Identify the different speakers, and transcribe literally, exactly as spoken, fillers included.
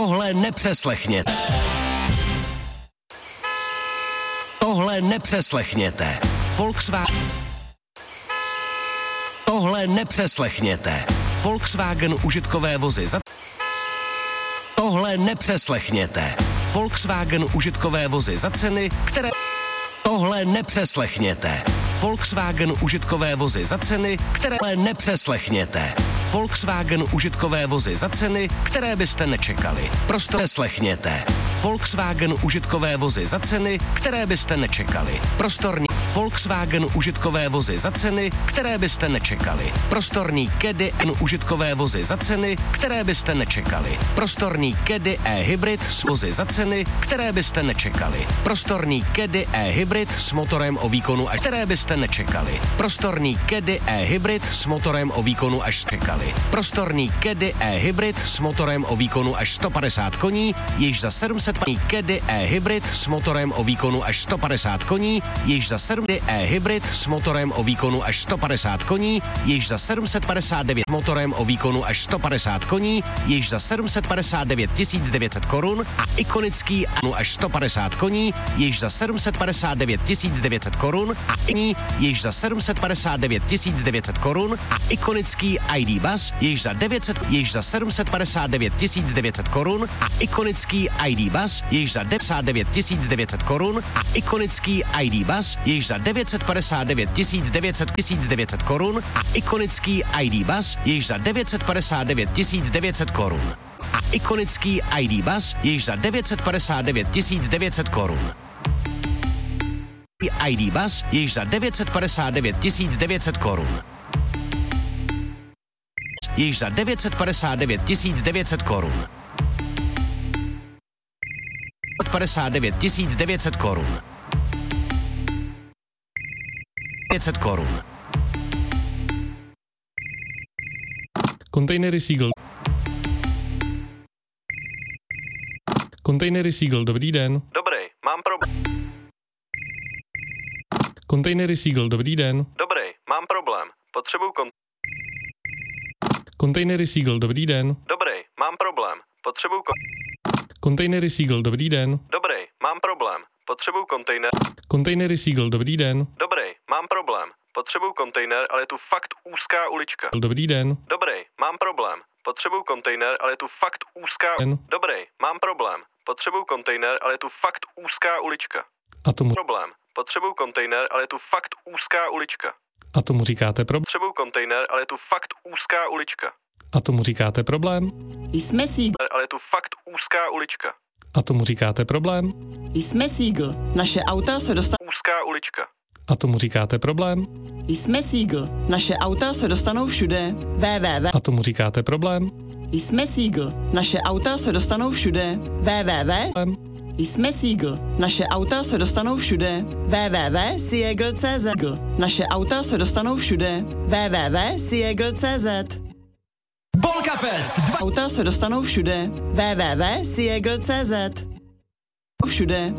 Speaker 1: Tohle nepřeslechněte. Tohle nepřeslechněte. Volkswagen. Tohle nepřeslechněte. Volkswagen užitkové vozy za... Tohle nepřeslechněte. Volkswagen užitkové vozy za ceny, které... Tohle nepřeslechněte. Volkswagen užitkové vozy za ceny, které nepřeslechněte. Volkswagen užitkové vozy za ceny, které byste nečekali. Prostě neslechněte. Volkswagen užitkové vozy za ceny, které byste nečekali. Prostorní Volkswagen užitkové vozy za ceny, které byste nečekali. Prostorní Caddy užitkové vozy za ceny, které byste nečekali. Prostorní Caddy e-hybrid s vozy za ceny, které byste nečekali. Prostorní Caddy e-hybrid s motorem o výkonu a které byste nečekali. Prostorní Caddy e-hybrid s motorem o výkonu až čekali. Prostorní Caddy e-hybrid s motorem o výkonu až sto padesát koní, již za sedm set Caddy e-hybrid s motorem o výkonu až sto padesát koní, již za sedm e-hybrid s motorem o výkonu až sto padesát koní, již za sedm set padesát devět motorem o výkonu až sto padesát koní, již za sedm set padesát devět tisíc devět set korun a ikonický Anu až sto padesát koní, již za sedm set padesát devět tisíc devět set korun a iní, již za sedm set padesát devět tisíc devět set korun a ikonický I D Bus, již za devět set, již za sedm set padesát devět tisíc devět set korun a ikonický I D Bus, již za devadesát devět tisíc devět set korun a ikonický I D Bus, již za devět set padesát devět tisíc devět set korun a ikonický I D Bus, již za devět set padesát devět tisíc devět set korun a ikonický I D Bus, již za devět set padesát devět tisíc devět set korun. I D Bus, již za devět set padesát devět tisíc devět set korun. Již za devět set padesát devět tisíc devět set korun. padesát devět tisíc devět set korun. pět set korun.
Speaker 2: Kontejnery Seagull. Kontejnery Seagull, dobrý den.
Speaker 3: Dobrý, mám problém.
Speaker 2: Kontejnery Seagull, dobrý den.
Speaker 3: Dobrý, mám problém. Potřebuju kon...
Speaker 2: Kontejnery Seagull, dobrý den.
Speaker 3: Dobrý, mám problém. Potřebuju kon...
Speaker 2: Kontejnery Seagull, dobrý den.
Speaker 3: Dobrý, mám problém. Potřebuju kontejner.
Speaker 2: Kontejnery Seagull, dobrý den.
Speaker 3: Dobrý, mám problém. Potřebuju kontejner, ale je tu fakt úzká ulička.
Speaker 2: Dobrý den.
Speaker 3: Dobrý, mám problém. Potřebuju kontejner, ale je tu fakt úzká...
Speaker 2: Den.
Speaker 3: Dobrý, mám problém. Potřebuju kontejner, ale je tu fakt úzká ulička.
Speaker 2: A tomu,
Speaker 3: Problém. Potřebuju kontejner, ale je tu fakt úzká ulička.
Speaker 2: a tomu říkáte problém.
Speaker 3: Potřebuju kontejner, ale je tu fakt úzká ulička.
Speaker 2: A tomu říkáte problém.
Speaker 4: Jsme Seagull.
Speaker 3: Ale je tu fakt úzká ulička.
Speaker 2: A tomu říkáte problém.
Speaker 4: Jsme Seagull. Naše auta se dostanou.
Speaker 3: Úzká ulička.
Speaker 2: A tomu říkáte problém.
Speaker 4: Jsme Seagull. Naše auta se dostanou všude. www.
Speaker 2: A tomu říkáte problém.
Speaker 4: Jsme Seagull. Naše auta se dostanou všude. www. Jsme Seagull. Naše auta se dostanou všude. www tečka seagull tečka cé zet. Naše auta se dostanou všude. www tečka seagull tečka cé zet.
Speaker 5: Bolka Fest dva.
Speaker 4: Auta se dostanou všude. www tečka seagull tečka cé zet. Všude.